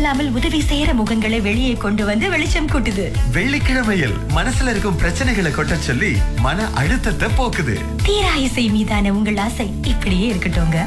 இல்லாமல் உதவி செய்யற முகங்களை வெளியே கொண்டு வந்து வெளிச்சம் கூட்டுது. வெள்ளிக்கிழமையில் மனசுல இருக்கும் பிரச்சனைகளை கொட்ட சொல்லி மன அழுத்தத்தை போக்குது. தீரா இசை மீதான உங்கள் ஆசை இப்படியே இருக்கட்டும்ங்க.